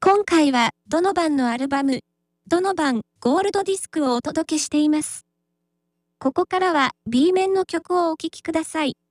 今回はドノバンのアルバム、ドノバンゴールドディスクをお届けしています。ここからは B 面の曲をお聴きください。